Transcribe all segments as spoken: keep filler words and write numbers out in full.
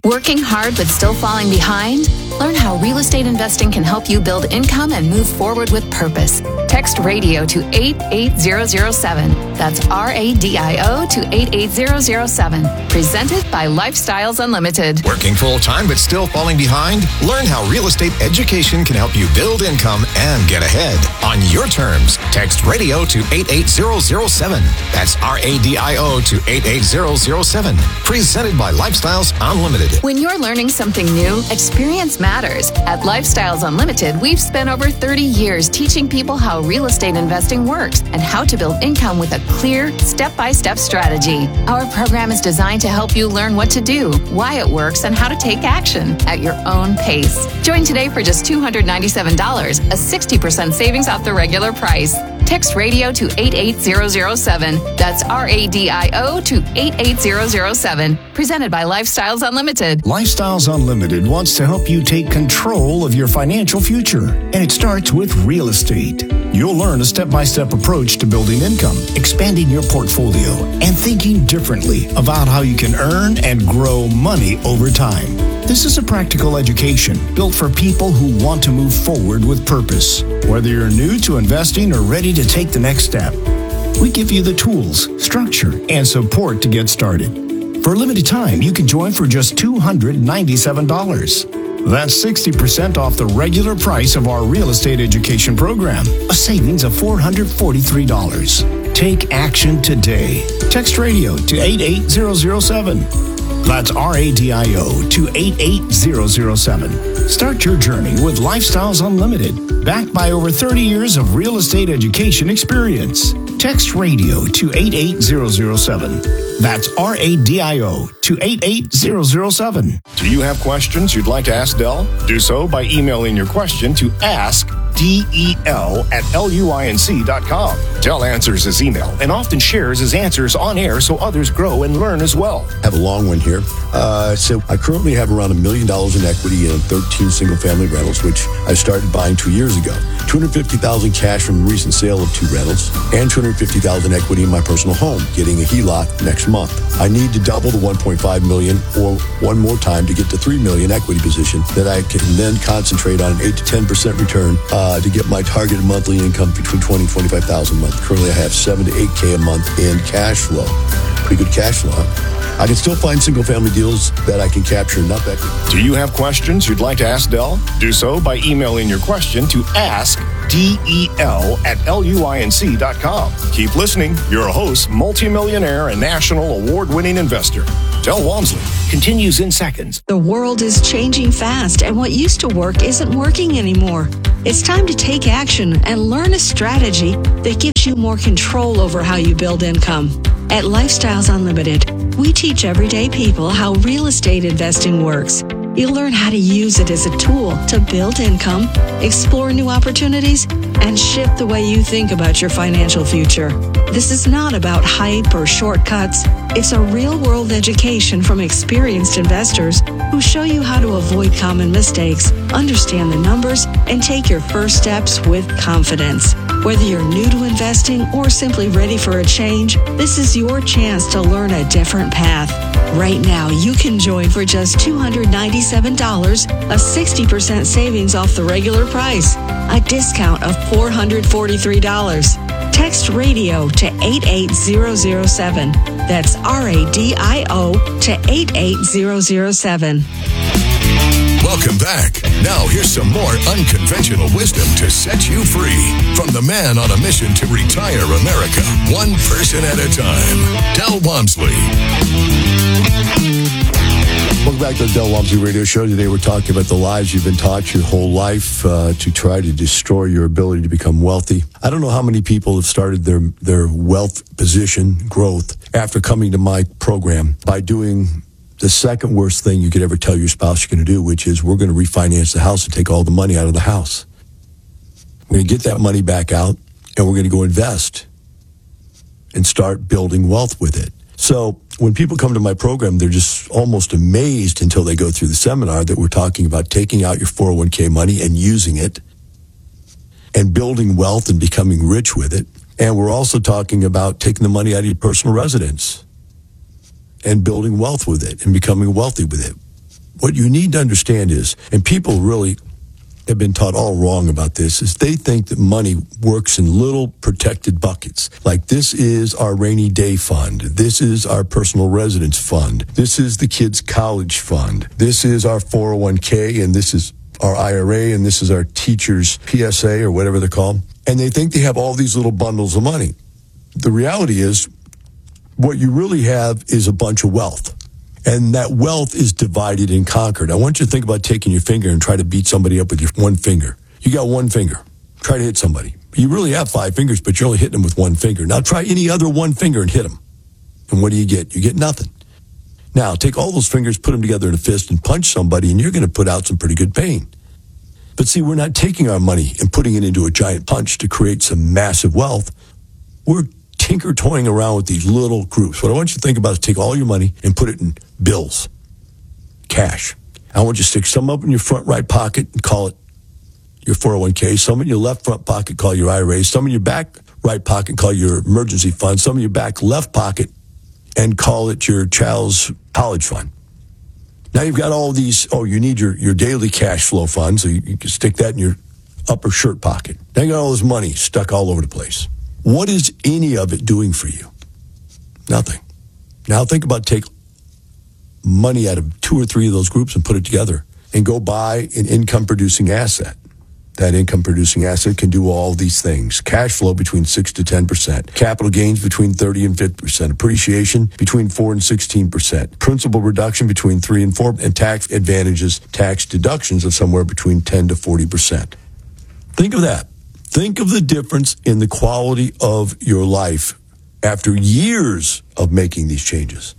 Working hard but still falling behind? Learn how real estate investing can help you build income and move forward with purpose. Text radio to eight eight zero zero seven. That's R A D I O to eight eight zero zero seven. Presented by Lifestyles Unlimited. Working full-time but still falling behind? Learn how real estate education can help you build income and get ahead on your terms. Text radio to eight eight zero zero seven. That's R A D I O to eight eight zero zero seven. Presented by Lifestyles Unlimited. When you're learning something new, experience matters. At Lifestyles Unlimited, we've spent over thirty years teaching people how real estate investing works and how to build income with a clear, step-by-step strategy. Our program is designed to help you learn what to do, why it works, and how to take action at your own pace. Join today for just two hundred ninety-seven dollars, a sixty percent savings off the regular price. Text radio to eight eight zero zero seven. That's R A D I O to eight eight zero zero seven. Presented by Lifestyles Unlimited. Lifestyles Unlimited wants to help you take control of your financial future, and it starts with real estate. You'll learn a step-by-step approach to building income, expanding your portfolio, and thinking differently about how you can earn and grow money over time. This is a practical education built for people who want to move forward with purpose. Whether you're new to investing or ready to take the next step, we give you the tools, structure, and support to get started. For a limited time, you can join for just two hundred ninety-seven dollars. That's sixty percent off the regular price of our real estate education program, a savings of four hundred forty-three dollars. Take action today. Text radio to eight eight zero zero seven. That's R A D I O to eight eight zero zero seven. Start your journey with Lifestyles Unlimited, backed by over thirty years of real estate education experience. Text radio to eight eight zero zero seven. That's R A D I O to eight eight zero zero seven. Do you have questions you'd like to ask Del? Do so by emailing your question to ask D E L at L U I N C dot com. Del answers his email and often shares his answers on air so others grow and learn as well. I have a long one here. Uh, so I currently have around a million dollars in equity in thirteen single-family rentals, which I started buying two years ago. two hundred fifty thousand dollars cash from the recent sale of two rentals, and two hundred fifty thousand dollars equity in my personal home, getting a H E L O C next month. I need to double the one point five million dollars or one more time to get to three million dollars equity position that I can then concentrate on an eight to ten percent return uh, to get my targeted monthly income between twenty thousand dollars and twenty-five thousand dollars a month. Currently, I have seven to eight K a month in cash flow. Pretty good cash flow. I can still find single-family deals that I can capture enough equity. Do you have questions you'd like to ask Del? Do so by emailing your question to ask D E L at L U I N C dot com. Keep listening. Your host, multimillionaire and national award-winning investor, Del Walmsley, continues in seconds. The world is changing fast, and what used to work isn't working anymore. It's time to take action and learn a strategy that gives you more control over how you build income. At Lifestyles Unlimited, we teach everyday people how real estate investing works. You'll learn how to use it as a tool to build income, explore new opportunities, and shift the way you think about your financial future. This is not about hype or shortcuts. It's a real-world education from experienced investors who show you how to avoid common mistakes, understand the numbers, and take your first steps with confidence. Whether you're new to investing or simply ready for a change, this is your chance to learn a different path. Right now, you can join for just two hundred ninety-seven dollars, a sixty percent savings off the regular price, a discount of four hundred forty-three dollars. Text radio to eight eight zero zero seven. That's R A D I O to eight eight zero zero seven. Welcome back. Now here's some more unconventional wisdom to set you free from the man on a mission to retire America, one person at a time, Del Walmsley. Welcome back to the Del Walmsley Radio Show. Today we're talking about the lies you've been taught your whole life uh, to try to destroy your ability to become wealthy. I don't know how many people have started their, their wealth position growth after coming to my program by doing the second worst thing you could ever tell your spouse you're going to do, which is we're going to refinance the house and take all the money out of the house. We're going to get that money back out, and we're going to go invest and start building wealth with it. So when people come to my program, they're just almost amazed until they go through the seminar that we're talking about taking out your four oh one k money and using it and building wealth and becoming rich with it. And we're also talking about taking the money out of your personal residence and building wealth with it and becoming wealthy with it. what you need to understand is, and people really have been taught all wrong about this, is they think that money works in little protected buckets. Like, this is our rainy day fund. This is our personal residence fund. This is the kids' college fund. This is our four oh one k, and this is our I R A, and this is our teachers' P S A, or whatever they're called. And they think they have all these little bundles of money. The reality is, what you really have is a bunch of wealth. And that wealth is divided and conquered. I want you to think about taking your finger and try to beat somebody up with your one finger. You got one finger. Try to hit somebody. You really have five fingers, but you're only hitting them with one finger. Now try any other one finger and hit them. And what do you get? You get nothing. Now take all those fingers, put them together in a fist, and punch somebody, and you're going to put out some pretty good pain. But see, we're not taking our money and putting it into a giant punch to create some massive wealth. We're tinker toying around with these little groups. What I want you to think about is take all your money and put it in bills, cash. I want you to stick some up in your front right pocket and call it your four oh one k, some in your left front pocket, call your I R A, some in your back right pocket, call your emergency fund, some in your back left pocket, and call it your child's college fund. Now you've got all these, oh, you need your, your daily cash flow fund, so you, you can stick that in your upper shirt pocket. Now you got all this money stuck all over the place. What is any of it doing for you? Nothing. Now think about take money out of two or three of those groups and put it together and go buy an income-producing asset. That income-producing asset can do all these things. Cash flow between six to ten percent. Capital gains between thirty and fifty percent. Appreciation between four and sixteen percent. Principal reduction between three and four. And tax advantages, tax deductions of somewhere between ten to forty percent. Think of that. Think of the difference in the quality of your life after years of making these changes.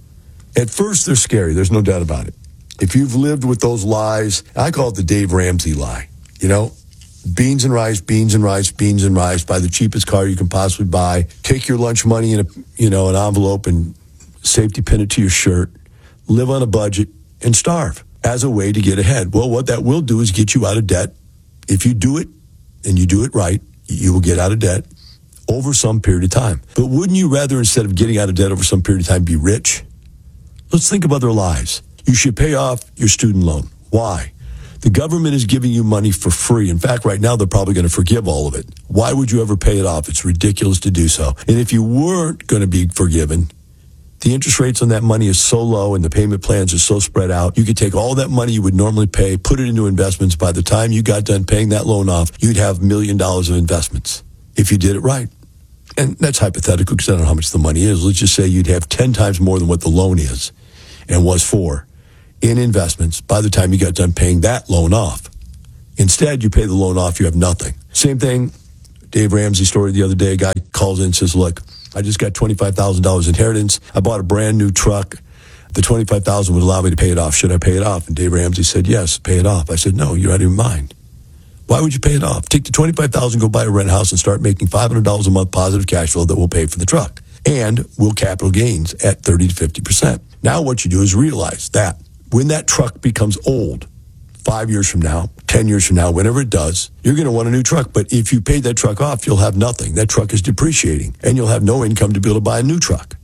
At first, they're scary. There's no doubt about it. If you've lived with those lies, I call it the Dave Ramsey lie. You know, beans and rice, beans and rice, beans and rice. Buy the cheapest car you can possibly buy. Take your lunch money in a, you know, an envelope and safety pin it to your shirt. Live on a budget and starve as a way to get ahead. Well, what that will do is get you out of debt. If you do it, and you do it right, you will get out of debt over some period of time. But wouldn't you rather, instead of getting out of debt over some period of time, be rich? Let's think of other lives. You should pay off your student loan. Why? The government is giving you money for free. In fact, right now, they're probably going to forgive all of it. Why would you ever pay it off? It's ridiculous to do so. And if you weren't going to be forgiven, the interest rates on that money is so low and the payment plans are so spread out, you could take all that money you would normally pay, put it into investments. By the time you got done paying that loan off, you'd have a million dollars of investments if you did it right. And that's hypothetical because I don't know how much the money is. Let's just say you'd have ten times more than what the loan is and was for in investments by the time you got done paying that loan off. Instead, you pay the loan off, you have nothing. Same thing, Dave Ramsey story the other day, a guy calls in and says, look, I just got twenty-five thousand dollars inheritance. I bought a brand new truck. The twenty-five thousand dollars would allow me to pay it off. Should I pay it off? And Dave Ramsey said, yes, pay it off. I said, no, you're out of your mind. Why would you pay it off? Take the twenty-five thousand dollars, go buy a rent house and start making five hundred dollars a month positive cash flow that will pay for the truck. And will capital gains at thirty to fifty percent. Now what you do is realize that when that truck becomes old, five years from now, ten years from now, whenever it does, you're going to want a new truck. But if you pay that truck off, you'll have nothing. That truck is depreciating, and you'll have no income to be able to buy a new truck.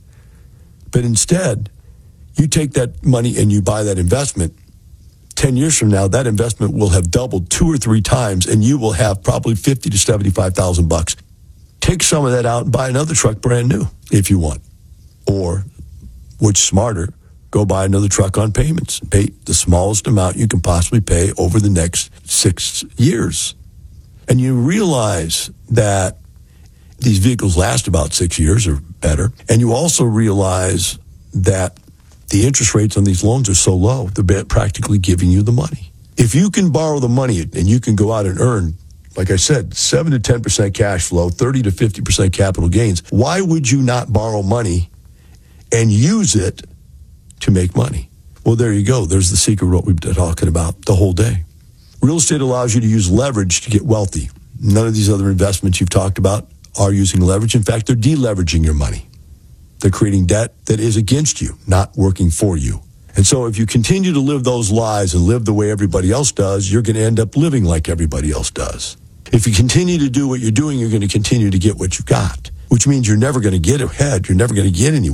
But instead, you take that money and you buy that investment. ten years from now, that investment will have doubled two or three times, and you will have probably fifty to seventy-five thousand bucks. Take some of that out and buy another truck brand new if you want. Or, which smarter, go buy another truck on payments. Pay the smallest amount you can possibly pay over the next six years. And you realize that these vehicles last about six years or better. And you also realize that the interest rates on these loans are so low, they're practically giving you the money. If you can borrow the money and you can go out and earn, like I said, seven to ten percent cash flow, thirty to fifty percent capital gains, why would you not borrow money and use it to make money? Well, there you go. There's the secret of what we've been talking about the whole day. Real estate allows you to use leverage to get wealthy. None of these other investments you've talked about are using leverage. In fact, they're deleveraging your money. They're creating debt that is against you, not working for you. And so if you continue to live those lies and live the way everybody else does, you're going to end up living like everybody else does. If you continue to do what you're doing, you're going to continue to get what you got, which means you're never going to get ahead. You're never going to get anywhere.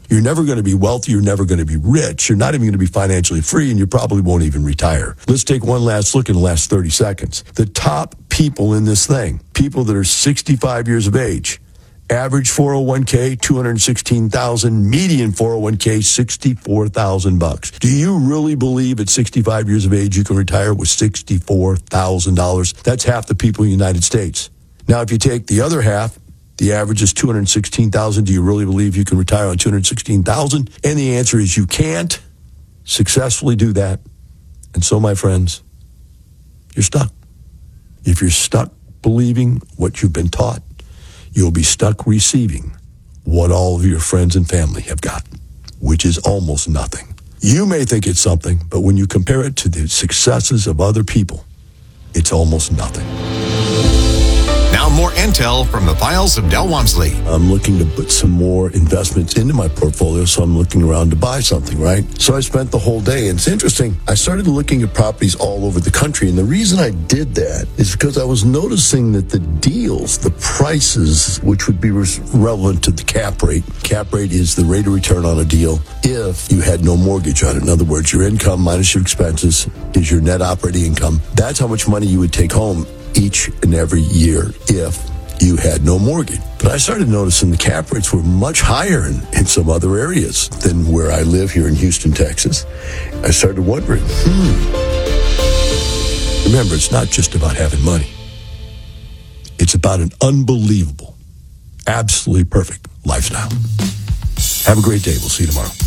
You're never going to be wealthy. You're never going to be rich. You're not even going to be financially free, and you probably won't even retire. Let's take one last look in the last thirty seconds. The top people in this thing, people that are sixty-five years of age, average four oh one k, two hundred sixteen thousand, median four oh one k, sixty-four thousand bucks. Do you really believe at sixty-five years of age you can retire with sixty-four thousand dollars? That's half the people in the United States. Now, if you take the other half, the average is two hundred sixteen thousand. Do you really believe you can retire on two hundred sixteen thousand? And the answer is you can't successfully do that. And so, my friends, you're stuck. If you're stuck believing what you've been taught, you'll be stuck receiving what all of your friends and family have got, which is almost nothing. You may think it's something, but when you compare it to the successes of other people, it's almost nothing. Now more intel from the files of Del Walmsley. I'm looking to put some more investments into my portfolio, so I'm looking around to buy something, right? So I spent the whole day, and it's interesting. I started looking at properties all over the country, and the reason I did that is because I was noticing that the deals, the prices, which would be res- relevant to the cap rate. Cap rate is the rate of return on a deal if you had no mortgage on it. In other words, your income minus your expenses is your net operating income. That's how much money you would take home each and every year if you had no mortgage. But I started noticing the cap rates were much higher in, in some other areas than where I live here in Houston, Texas. I started wondering, hmm. Remember, it's not just about having money. It's about an unbelievable, absolutely perfect lifestyle. Have a great day. We'll see you tomorrow.